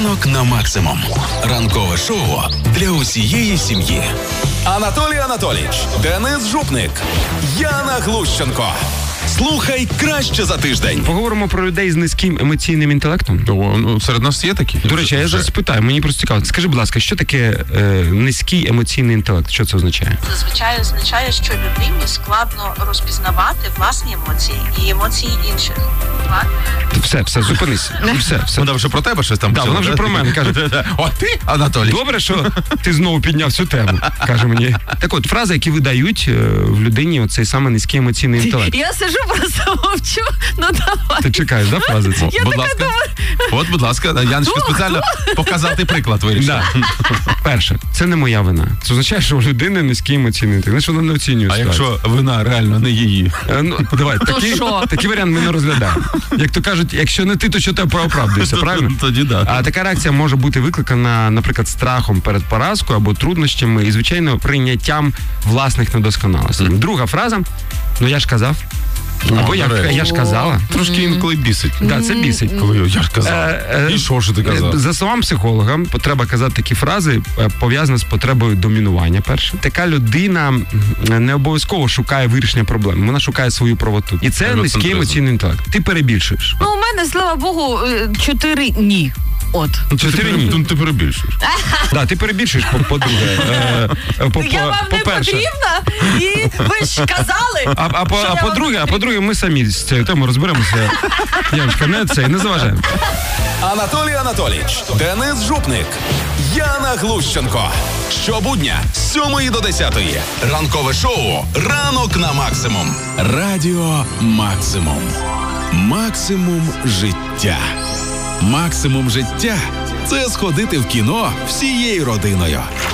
Ранок на максимум. Ранкове шоу для усієї сім'ї. Анатолій Анатолійович, Денис Жупник, Яна Глущенко. Слухай краще за тиждень. Поговоримо про людей з низьким емоційним інтелектом. Серед нас є такі? До речі, я зараз питаю, мені просто цікаво. Скажи, будь ласка, що таке низький емоційний інтелект? Що це означає? Зазвичай означає, що людині складно розпізнавати власні емоції і емоції інших. Все, зупинись. Все. Вона вже про тебе щось там? Так, вона вже про мене каже. О, ти, Анатолій? Добре, що ти знову підняв цю тему, каже мені. Так от, фрази, які видають в людині оцей саме низький емоційний інтелект. Я сижу, просто мовчу, ну давай. Ти чекаєш, да, фрази ці? Будь ласка. От, будь ласка, Яночка спеціально показати приклад вирішила. Перше, це не моя вина. Це означає, що у людини низький емоційний інтелект. Значить, вона не оцінює ситуацію. А якщо вина реально не її? Давай, такий варіант ми не розглядаємо. Як то кажуть, якщо не ти, то що тебе оправдуєшся, правильно? Тоді да. А така реакція може бути викликана, наприклад, страхом перед поразкою або труднощами і, звичайно, прийняттям власних недосконалостей. Друга фраза, я ж казав. Або я ж казала. Трошки інколи бісить. Так, це бісить. Коли я ж казав. І що ж ти казав? За словами психолога, потреба казати такі фрази пов'язана з потребою домінування, перше. Така людина не обов'язково шукає вирішення проблем. Вона шукає свою правоту. І це низький емоційний інтелект. Ти перебільшуєш. Ну, у мене, слава Богу, 4 ні. От. 4 ні. Тут ти перебільшуєш. Так, ти перебільшуєш, по-друге. Я вам не потрібна, і ви ж казали. А по-друге, ми самі з цією темою розберемося. Яночка, не заважаємо. Анатолій Анатолійович, Денис Жупник, Яна Глущенко. Щобудня з 7 до 10. Ранкове шоу «Ранок на максимум». Радіо «Максимум». Максимум життя. Максимум життя – це сходити в кіно всією родиною.